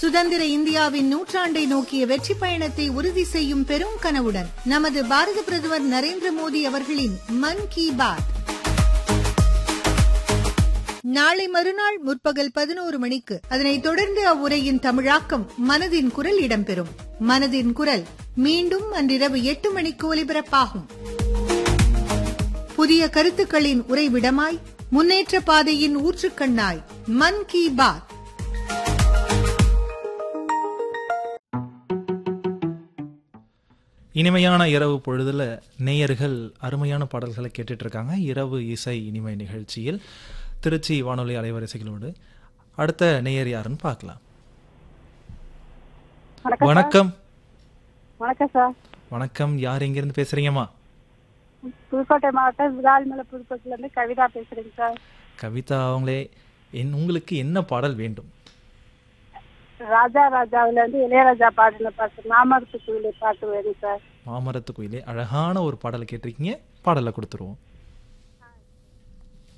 சுதந்திர இந்தியாவின் நூற்றாண்டை நோக்கிய வெற்றி பயணத்தை உறுதி செய்யும் பெரும் கனவுடன் நமது பாரத பிரதமர் நரேந்திர மோடி அவர்களின் மன் கி பாத் நாளை மறுநாள் முற்பகல் 11 மணிக்கு, அதனைத் தொடர்ந்து அவ்வுரையின் தமிழாக்கம் மனதின் குரல் இடம்பெறும். மனதின் குரல் மீண்டும் அன்றிரவு 8 மணிக்கு ஒலிபரப்பாகும். புதிய கருத்துக்களின் உறைவிடமாய், முன்னேற்ற பாதையின் ஊற்றுக்கண்ணாய், மன் கி பாத். இனிமையான இரவு பொழுதுல நேயர்கள் அருமையான பாடல்களை கேட்டுட்டு இருக்காங்க. இரவு இசை இனிமை நிகழ்ச்சியில் திருச்சி வானொலி அலைவரிசைகளோடு அடுத்த நேயர் யாருன்னு பார்க்கலாம். வணக்கம். வணக்கம் சார். வணக்கம். யார் எங்கிருந்து பேசுறீங்கம்மா? புதுக்கோட்டை மாவட்டம் விராலிமலை புதுக்கோட்டையில இருந்து கவிதா பேசுறேங்க சார். கவிதா அவங்களே, உங்களுக்கு என்ன பாடல் வேண்டும்? ராஜா ராஜாவில இருந்து இளையராஜா பாடின பாட்டு மாமரத்து குயிலே பாட்டு வேணும் சார். மாமரத்து குயிலே, அழகான ஒரு பாடலை கேட்டிருக்கீங்க. பாடலை கொடுத்துருவோம்.